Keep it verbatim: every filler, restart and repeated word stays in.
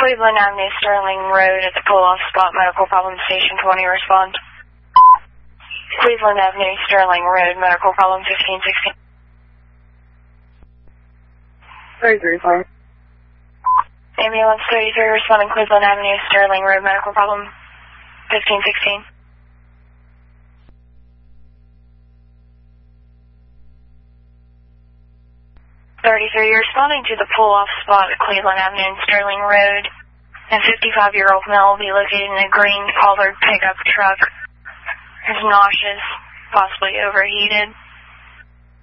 Cleveland Avenue, Sterling Road at the pull-off spot, medical problem, station twenty, respond. Cleveland Avenue, Sterling Road, medical problem, fifteen sixteen. thirty-three, fine. Ambulance thirty-three, responding Cleveland Avenue, Sterling Road, medical problem, fifteen sixteen. thirty-three, responding to the pull-off spot at Cleveland Avenue and Sterling Road. A fifty-five-year-old male will be located in a green collared pickup truck. He's nauseous, possibly overheated.